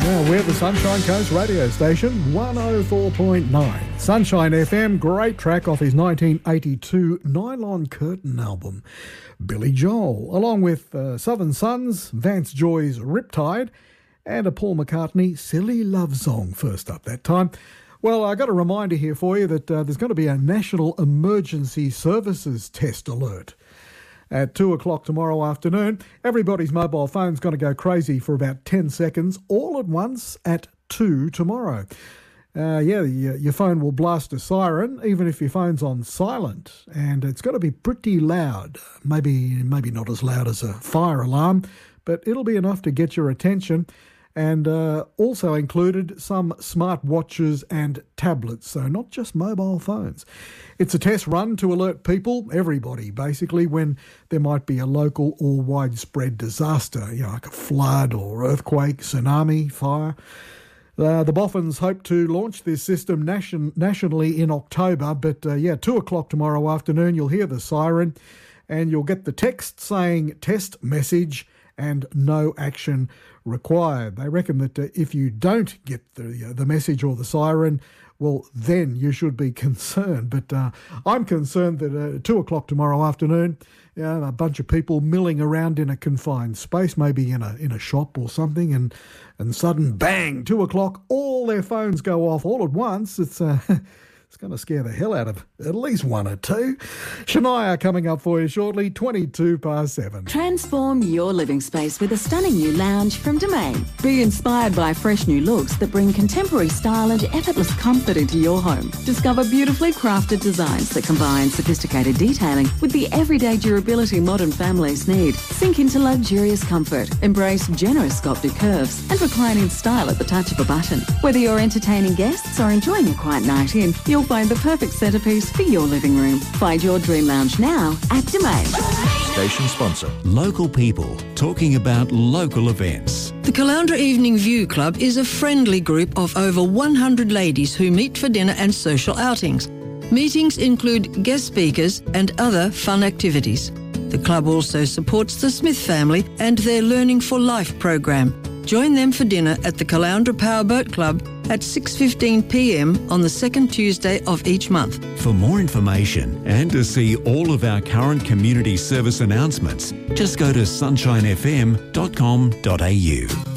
Now, we're the Sunshine Coast radio station, 104.9. Sunshine FM, great track off his 1982 Nylon Curtain album, Billy Joel, along with Southern Sons, Vance Joy's Riptide, and a Paul McCartney Silly Love Song first up that time. Well, I got a reminder here for you that there's going to be a National Emergency Services Test Alert. At 2 o'clock tomorrow afternoon, everybody's mobile phone's going to go crazy for about 10 seconds, all at once at 2 tomorrow. Your phone will blast a siren, even if your phone's on silent, and it's going to be pretty loud. Maybe not as loud as a fire alarm, but it'll be enough to get your attention. And also included some smart watches and tablets, so not just mobile phones. It's a test run to alert people, everybody basically, when there might be a local or widespread disaster, like a flood or earthquake, tsunami, fire. The Boffins hope to launch this system nationally in October, but 2 o'clock tomorrow afternoon, you'll hear the siren and you'll get the text saying test message and no action required. They reckon that if you don't get the message or the siren, well, then you should be concerned. But I'm concerned that at 2 o'clock tomorrow afternoon, a bunch of people milling around in a confined space, maybe in a shop or something, and sudden bang, 2 o'clock, all their phones go off all at once. It's going to scare the hell out of at least one or two. Shania coming up for you shortly, 7:22. Transform your living space with a stunning new lounge from Domain. Be inspired by fresh new looks that bring contemporary style and effortless comfort into your home. Discover beautifully crafted designs that combine sophisticated detailing with the everyday durability modern families need. Sink into luxurious comfort, embrace generous sculpted curves, and recline in style at the touch of a button. Whether you're entertaining guests or enjoying a quiet night in, you'll find the perfect centrepiece for your living room. Find your dream lounge now at Domain. Station sponsor. Local people talking about local events. The Caloundra Evening View Club is a friendly group of over 100 ladies who meet for dinner and social outings. Meetings include guest speakers and other fun activities. The club also supports the Smith family and their Learning for Life program. Join them for dinner at the Caloundra Powerboat Club at 6:15 p.m. on the second Tuesday of each month. For more information and to see all of our current community service announcements, just go to sunshinefm.com.au.